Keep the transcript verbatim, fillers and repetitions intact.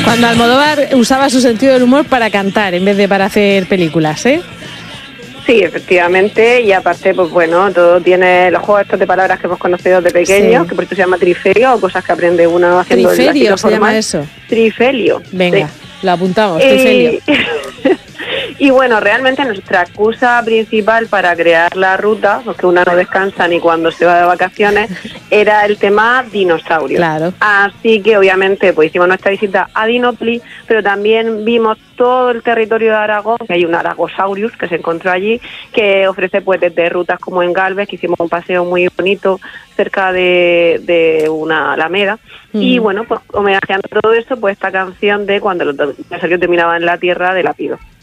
Cuando Almodóvar usaba su sentido del humor para cantar en vez de para hacer películas, ¿eh? Sí, efectivamente, y aparte, pues bueno, todo tiene los juegos estos de palabras que hemos conocido de pequeños, sí. que por esto se llama trifelio, o cosas que aprende uno haciendo el Trifelio, se formal. llama eso. Trifelio. Venga, sí. Lo apuntamos, eh, trifelio. Y bueno, realmente nuestra excusa principal para crear la ruta, porque una no descansa ni cuando se va de vacaciones, era el tema dinosaurio. Claro. Así que obviamente pues hicimos nuestra visita a Dinopli, pero también vimos todo el territorio de Aragón, que hay un Aragosaurus que se encontró allí, que ofrece pues desde rutas como en Galvez, que hicimos un paseo muy bonito cerca de, de una alameda, mm. y bueno, pues homenajeando todo eso, pues esta canción de Cuando los dinosaurios terminaban en la tierra de Lápido.